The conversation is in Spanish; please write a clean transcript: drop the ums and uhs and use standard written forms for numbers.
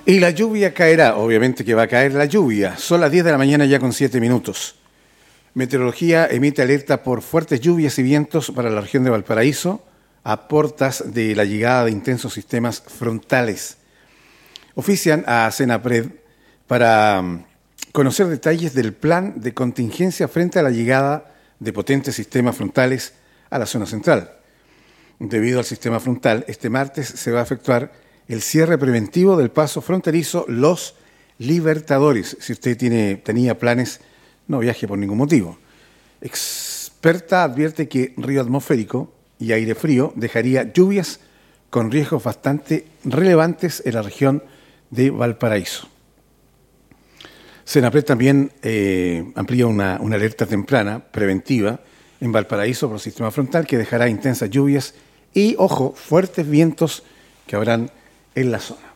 Y la lluvia caerá, obviamente que va a caer la lluvia. Son las 10 de la mañana ya con 7 minutos. Meteorología emite alerta por fuertes lluvias y vientos para la región de Valparaíso a portas de la llegada de intensos sistemas frontales. Ofician a Senapred para conocer detalles del plan de contingencia frente a la llegada de potentes sistemas frontales a la zona central. Debido al sistema frontal, este martes se va a efectuar el cierre preventivo del paso fronterizo Los Libertadores. Si usted tenía planes, no viaje por ningún motivo. Experta advierte que río atmosférico y aire frío dejaría lluvias con riesgos bastante relevantes en la región de Valparaíso. Senapred también amplía una alerta temprana, preventiva, en Valparaíso por el sistema frontal que dejará intensas lluvias y, ojo, fuertes vientos que habrán en la zona.